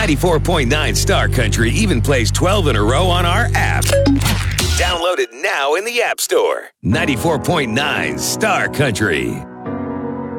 94.9 Star Country even plays 12 in a row on our app. Download it now in the App Store. 94.9 Star Country.